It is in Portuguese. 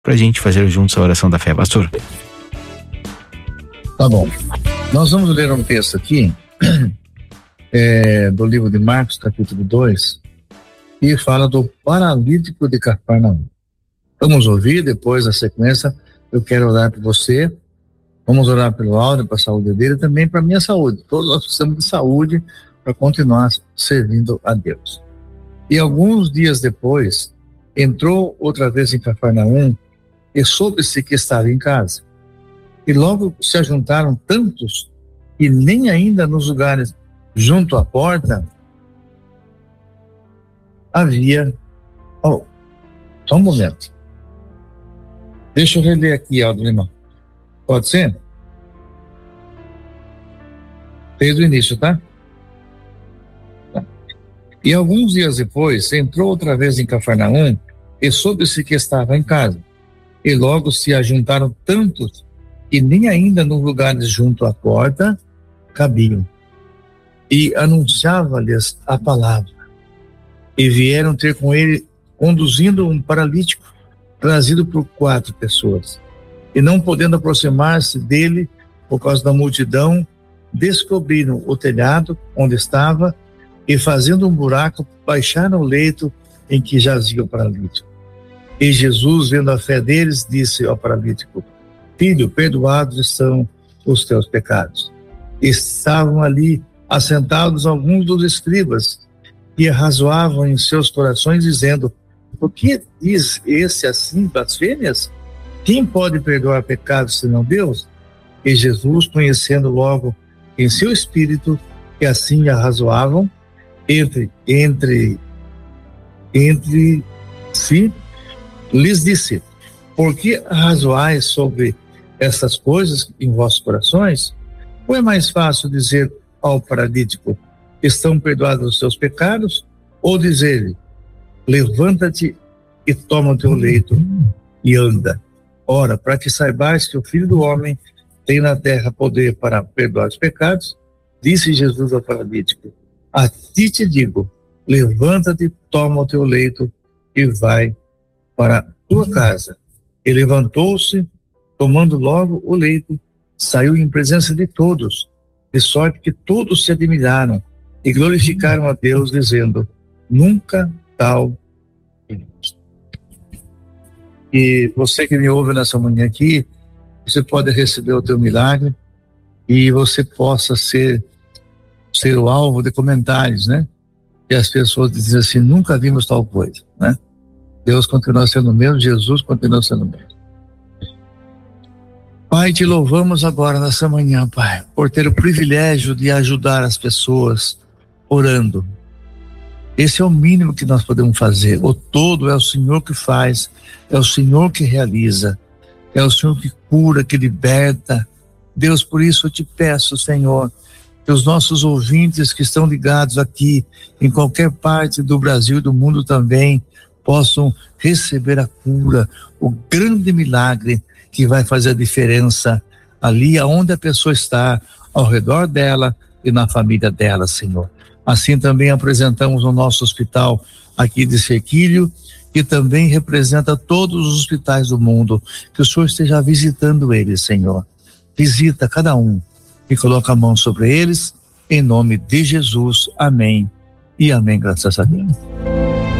para a gente fazer juntos a oração da fé, pastor. Tá bom. Nós vamos ler um texto aqui do livro de Marcos, capítulo 2, e fala do paralítico de Cafarnaum. Vamos ouvir, depois na sequência eu quero orar por você. Vamos orar pelo Áudio, para a saúde dele e também para a minha saúde. Todos nós precisamos de saúde para continuar servindo a Deus. E alguns dias depois, entrou outra vez em Cafarnaum e soube-se que estava em casa. E logo se ajuntaram tantos que nem ainda nos lugares junto à porta havia... Oh, só um momento. Deixa eu reler aqui, Aldo Limão. Pode ser? Desde o início, tá? E alguns dias depois, entrou outra vez em Cafarnaum e soube-se que estava em casa. E logo se ajuntaram tantos que nem ainda nos lugares junto à porta cabiam. E anunciava-lhes a palavra. E vieram ter com ele, conduzindo um paralítico, trazido por 4 pessoas. E não podendo aproximar-se dele, por causa da multidão, descobriram o telhado onde estava e, fazendo um buraco, baixaram o leito em que jazia o paralítico. E Jesus, vendo a fé deles, disse ao paralítico: Filho, perdoados estão os teus pecados. Estavam ali assentados alguns dos escribas que arrazoavam em seus corações, dizendo: Por que diz esse assim blasfêmias? Quem pode perdoar pecados senão Deus? E Jesus, conhecendo logo em seu espírito que assim arrazoavam entre si, lhes disse: Por que arrazoais sobre essas coisas em vossos corações? Ou é mais fácil dizer ao paralítico: Estão perdoados os seus pecados? Ou dizer-lhe: Levanta-te e toma o teu leito e anda. Ora, para que saibais que o Filho do Homem tem na terra poder para perdoar os pecados, disse Jesus ao paralítico: A ti te digo, levanta-te, toma o teu leito e vai para a tua casa. E levantou-se, tomando logo o leito, saiu em presença de todos, de sorte que todos se admiraram e glorificaram a Deus, dizendo: Nunca tal. E você que me ouve nessa manhã aqui, você pode receber o teu milagre e você possa ser o alvo de comentários, né? E as pessoas dizem assim: nunca vimos tal coisa, né? Deus continua sendo o mesmo, Jesus continua sendo o mesmo. Pai, te louvamos agora nessa manhã, Pai, por ter o privilégio de ajudar as pessoas orando. Esse é o mínimo que nós podemos fazer. O todo é o Senhor que faz, é o Senhor que realiza, é o Senhor que cura, que liberta. Deus, por isso eu te peço, Senhor, que os nossos ouvintes que estão ligados aqui, em qualquer parte do Brasil e do mundo também, possam receber a cura, o grande milagre que vai fazer a diferença ali aonde a pessoa está, ao redor dela e na família dela, Senhor. Assim também apresentamos o nosso hospital aqui de Sequilho, que também representa todos os hospitais do mundo, que o Senhor esteja visitando eles, Senhor. Visita cada um e coloca a mão sobre eles, em nome de Jesus. Amém e amém, graças a Deus.